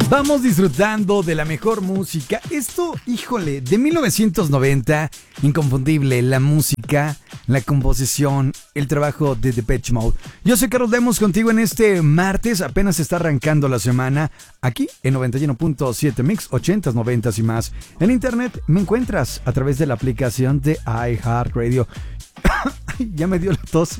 Vamos disfrutando de la mejor música. Esto, híjole, de 1990, inconfundible, la música, la composición, el trabajo de Depeche Mode. Yo soy Carlos Lemos contigo en este martes, apenas está arrancando la semana, aquí en 91.7 Mix, 80s, 90s y más. En internet me encuentras a través de la aplicación de iHeartRadio. Ya me dio la tos.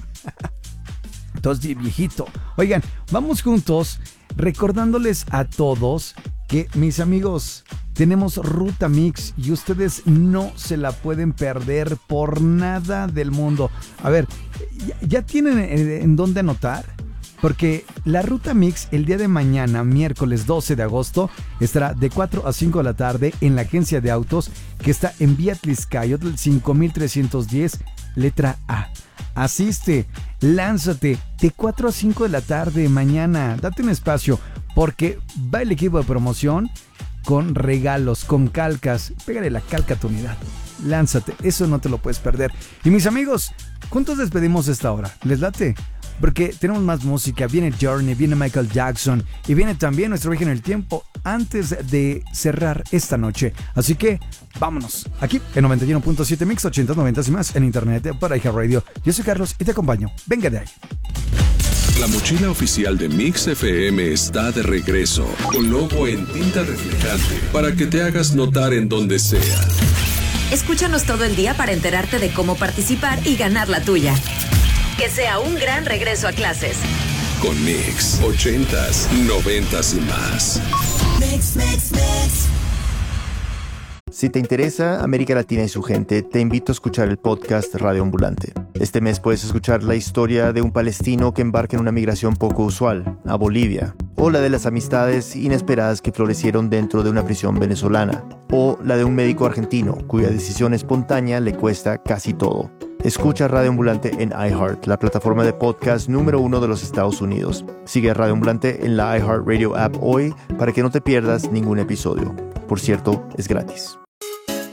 Tos de viejito. Oigan, vamos juntos recordándoles a todos que, mis amigos, tenemos Ruta Mix y ustedes no se la pueden perder por nada del mundo. A ver, ¿ya tienen en dónde anotar? Porque la Ruta Mix el día de mañana, miércoles 12 de agosto, estará de 4 a 5 de la tarde en la agencia de autos que está en Vía Tliscayotl 5310, letra A. Asiste, lánzate de 4 a 5 de la tarde mañana, date un espacio porque va el equipo de promoción con regalos, con calcas. Pégale la calca a tu unidad, lánzate, eso no te lo puedes perder. Y mis amigos, juntos despedimos esta hora, ¿les late? Porque tenemos más música, viene Journey, viene Michael Jackson y viene también nuestro viaje en el tiempo antes de cerrar esta noche. Así que vámonos, aquí en 91.7 Mix, 80, 90 y más en internet para iHeartRadio. Yo soy Carlos y te acompaño, venga de ahí. La mochila oficial de Mix FM está de regreso, con logo en tinta reflejante para que te hagas notar en donde sea. Escúchanos todo el día para enterarte de cómo participar y ganar la tuya. Que sea un gran regreso a clases. Con Mix, 80s, 90s y más. Mix, mix, mix. Si te interesa América Latina y su gente, te invito a escuchar el podcast Radio Ambulante. Este mes puedes escuchar la historia de un palestino que embarca en una migración poco usual, a Bolivia, o la de las amistades inesperadas que florecieron dentro de una prisión venezolana, o la de un médico argentino cuya decisión espontánea le cuesta casi todo. Escucha Radio Ambulante en iHeart, la plataforma de podcast número 1 de los Estados Unidos. Sigue a Radio Ambulante en la iHeartRadio app hoy para que no te pierdas ningún episodio. Por cierto, es gratis.